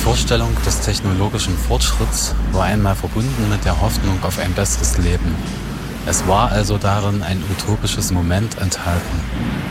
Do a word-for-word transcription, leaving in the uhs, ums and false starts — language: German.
Vorstellung des technologischen Fortschritts war einmal verbunden mit der Hoffnung auf ein besseres Leben. Es war also darin ein utopisches Moment enthalten.